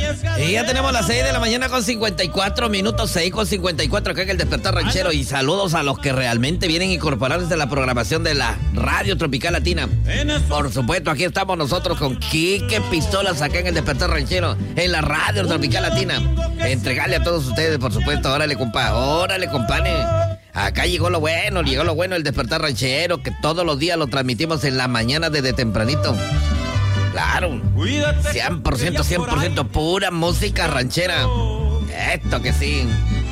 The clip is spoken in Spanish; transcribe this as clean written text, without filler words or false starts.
Y ya tenemos las 6 de la mañana con 54 minutos, 6 con 54 acá en el Despertar Ranchero. Y saludos a los que realmente vienen a incorporarse a la programación de la Radio Tropical Latina. Por supuesto, aquí estamos nosotros con Quique Pistolas acá en el Despertar Ranchero, en la Radio Tropical Latina. Entregarle a todos ustedes, por supuesto. Órale, compa, órale, compadre. Acá llegó lo bueno, el Despertar Ranchero, que todos los días lo transmitimos en la mañana desde tempranito. Claro, 100% pura música ranchera. Esto que sí.